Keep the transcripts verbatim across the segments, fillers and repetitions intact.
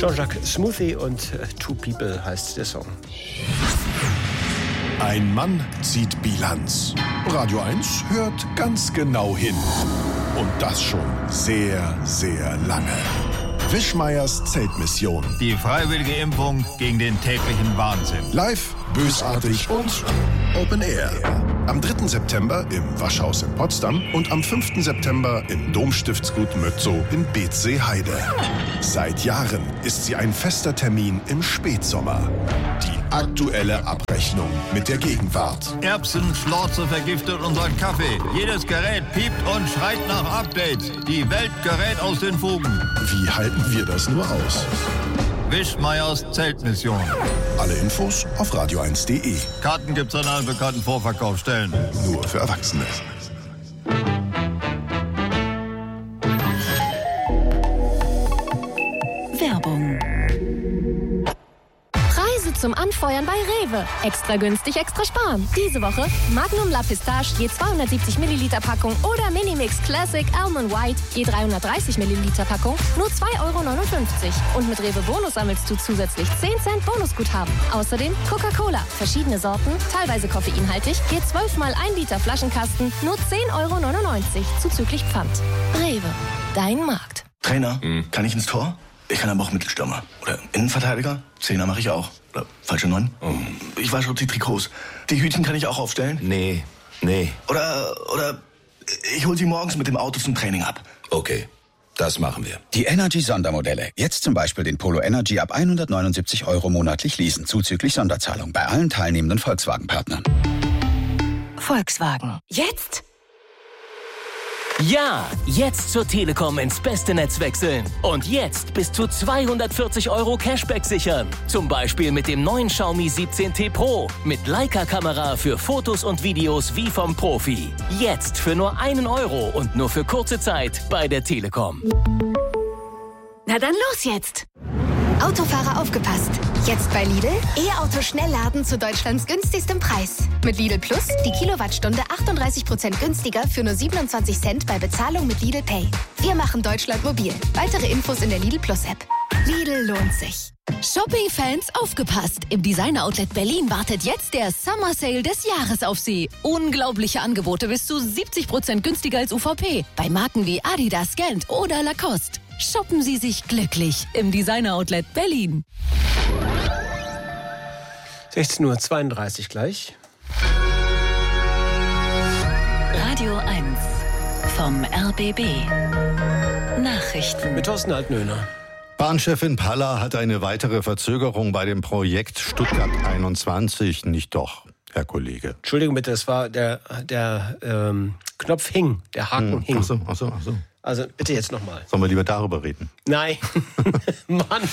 Jean-Jacques Smoothie und Two People heißt der Song. Ein Mann zieht Bilanz. Radio eins hört ganz genau hin. Und das schon sehr, sehr lange. Wischmeiers Zeltmission. Die freiwillige Impfung gegen den täglichen Wahnsinn. Live, bösartig und Open Air. Am dritten September im Waschhaus in Potsdam und am fünften September im Domstiftsgut Mötzow in Beetzsee-Heide. Seit Jahren ist sie ein fester Termin im Spätsommer. Die aktuelle Abrechnung mit der Gegenwart. Erbsen, Schlorze vergiftet unseren Kaffee. Jedes Gerät piept und schreit nach Updates. Die Welt gerät aus den Fugen. Wie halten wir das nur aus? Wischmeiers Zeltmission. Alle Infos auf radio eins punkt de. Karten gibt's an allen bekannten Vorverkaufsstellen. Nur für Erwachsene. Werbung. Preise zum Anfeuern bei Rewe. Extra günstig, extra sparen. Diese Woche Magnum La Pistache je zweihundertsiebzig Milliliter Packung oder Minimix Classic Almond White je dreihundertdreißig Milliliter Packung nur zwei Euro neunundfünfzig. Und mit Rewe Bonus sammelst du zusätzlich zehn Cent Bonusguthaben. Außerdem Coca-Cola, verschiedene Sorten, teilweise koffeinhaltig, je zwölf mal ein Liter Flaschenkasten nur zehn Euro neunundneunzig zuzüglich Pfand. Rewe, dein Markt. Trainer, mhm. kann ich ins Tor? Ich kann aber auch Mittelstürmer. Oder Innenverteidiger. Zehner mache ich auch. Oder falsche Neun. Oh. Ich wasche die Trikots. Die Hütchen kann ich auch aufstellen? Nee, nee. Oder, oder ich hole sie morgens mit dem Auto zum Training ab. Okay, das machen wir. Die Energy-Sondermodelle. Jetzt zum Beispiel den Polo Energy ab hundertneunundsiebzig Euro monatlich leasen. Zuzüglich Sonderzahlung bei allen teilnehmenden Volkswagen-Partnern. Volkswagen. Jetzt? Ja, jetzt zur Telekom ins beste Netz wechseln. Und jetzt bis zu zweihundertvierzig Euro Cashback sichern. Zum Beispiel mit dem neuen Xiaomi siebzehn T Pro. Mit Leica-Kamera für Fotos und Videos wie vom Profi. Jetzt für nur einen Euro und nur für kurze Zeit bei der Telekom. Na dann los jetzt! Autofahrer aufgepasst. Jetzt bei Lidl E-Auto Schnellladen zu Deutschlands günstigstem Preis. Mit Lidl Plus die Kilowattstunde achtunddreißig Prozent günstiger für nur siebenundzwanzig Cent bei Bezahlung mit Lidl Pay. Wir machen Deutschland mobil. Weitere Infos in der Lidl Plus App. Lidl lohnt sich. Shopping-Fans aufgepasst! Im Designer-Outlet Berlin wartet jetzt der Summer Sale des Jahres auf Sie. Unglaubliche Angebote bis zu siebzig Prozent günstiger als U V P. Bei Marken wie Adidas, Gant oder Lacoste. Shoppen Sie sich glücklich im Designer-Outlet Berlin. sechzehn Uhr zweiunddreißig gleich. Radio eins vom R B B. Nachrichten. Mit Thorsten Altnöhner. Bahnchefin Palla hat eine weitere Verzögerung bei dem Projekt Stuttgart einundzwanzig. Nicht doch, Herr Kollege. Entschuldigung bitte, das war der, der ähm, Knopf hing, der Haken hm. hing. Ach so, ach so, ach so. Also bitte jetzt nochmal. Sollen wir lieber darüber reden? Nein. Mann.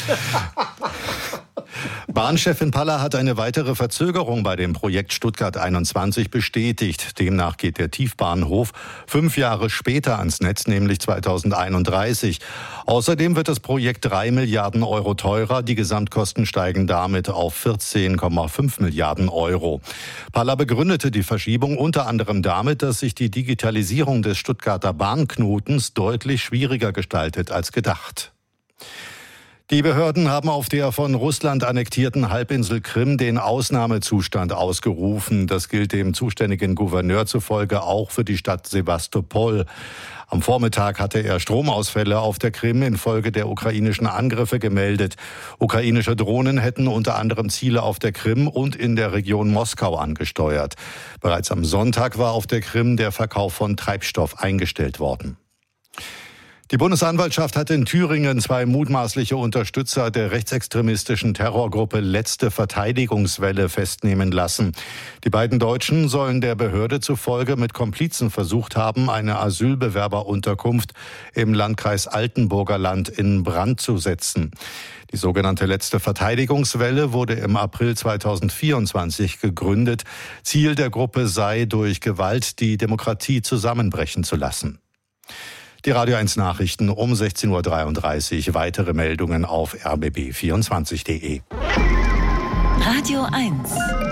Bahnchefin Palla hat eine weitere Verzögerung bei dem Projekt Stuttgart einundzwanzig bestätigt. Demnach geht der Tiefbahnhof fünf Jahre später ans Netz, nämlich zweitausendeinunddreißig. Außerdem wird das Projekt drei Milliarden Euro teurer. Die Gesamtkosten steigen damit auf vierzehn Komma fünf Milliarden Euro. Palla begründete die Verschiebung unter anderem damit, dass sich die Digitalisierung des Stuttgarter Bahnknotens deutlich schwieriger gestaltet als gedacht. Die Behörden haben auf der von Russland annektierten Halbinsel Krim den Ausnahmezustand ausgerufen. Das gilt dem zuständigen Gouverneur zufolge auch für die Stadt Sewastopol. Am Vormittag hatte er Stromausfälle auf der Krim infolge der ukrainischen Angriffe gemeldet. Ukrainische Drohnen hätten unter anderem Ziele auf der Krim und in der Region Moskau angesteuert. Bereits am Sonntag war auf der Krim der Verkauf von Treibstoff eingestellt worden. Die Bundesanwaltschaft hat in Thüringen zwei mutmaßliche Unterstützer der rechtsextremistischen Terrorgruppe Letzte Verteidigungswelle festnehmen lassen. Die beiden Deutschen sollen der Behörde zufolge mit Komplizen versucht haben, eine Asylbewerberunterkunft im Landkreis Altenburger Land in Brand zu setzen. Die sogenannte Letzte Verteidigungswelle wurde im April zweitausendvierundzwanzig gegründet. Ziel der Gruppe sei, durch Gewalt die Demokratie zusammenbrechen zu lassen. Die Radio eins Nachrichten um sechzehn Uhr dreiunddreißig. Weitere Meldungen auf r b b vierundzwanzig punkt de. Radio eins.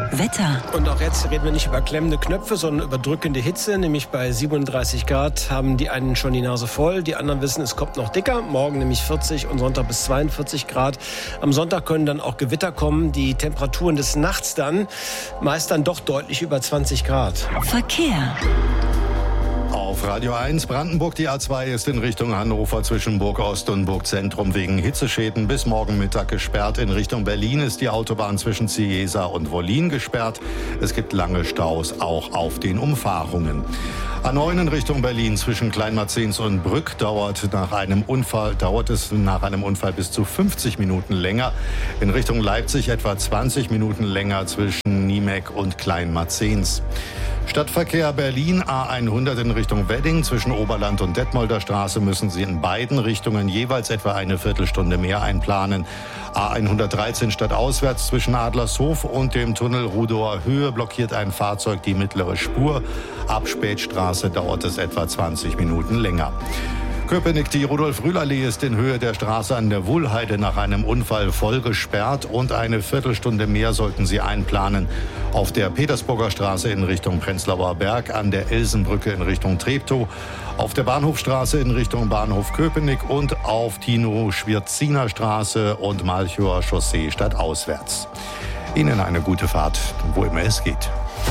Wetter. Und auch jetzt reden wir nicht über klemmende Knöpfe, sondern über drückende Hitze. Nämlich bei siebenunddreißig Grad haben die einen schon die Nase voll. Die anderen wissen, es kommt noch dicker. Morgen nämlich vierzig und Sonntag bis zweiundvierzig Grad. Am Sonntag können dann auch Gewitter kommen. Die Temperaturen des Nachts dann meist dann doch deutlich über zwanzig Grad. Verkehr. Auf Radio eins Brandenburg, die A zwei ist in Richtung Hannover zwischen Burg Ost und Burg Zentrum wegen Hitzeschäden bis morgen Mittag gesperrt. In Richtung Berlin ist die Autobahn zwischen Ciesa und Wollin gesperrt. Es gibt lange Staus auch auf den Umfahrungen. A neun in Richtung Berlin zwischen Kleinmarzens und Brück dauert nach einem Unfall, dauert es nach einem Unfall bis zu fünfzig Minuten länger. In Richtung Leipzig etwa zwanzig Minuten länger zwischen Niemek und Kleinmarzens. Stadtverkehr Berlin A hundert in Richtung Wedding. Zwischen Oberland und Detmolder Straße müssen Sie in beiden Richtungen jeweils etwa eine Viertelstunde mehr einplanen. A hundertdreizehn stadtauswärts zwischen Adlershof und dem Tunnel Rudower Höhe blockiert ein Fahrzeug die mittlere Spur. Ab Spätstraße dauert es etwa zwanzig Minuten länger. Köpenick, die Rudolf-Rühl-Allee ist in Höhe der Straße an der Wuhlheide nach einem Unfall voll gesperrt und eine Viertelstunde mehr sollten Sie einplanen. Auf der Petersburger Straße in Richtung Prenzlauer Berg, an der Elsenbrücke in Richtung Treptow, auf der Bahnhofstraße in Richtung Bahnhof Köpenick und auf Tino-Schwirziner Straße und Malchower Chaussee stadtauswärts. Ihnen eine gute Fahrt, wo immer es geht.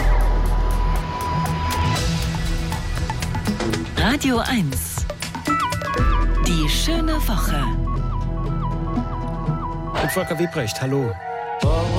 Radio eins. Die schöne Woche. Mit Volker Wiebrecht, hallo.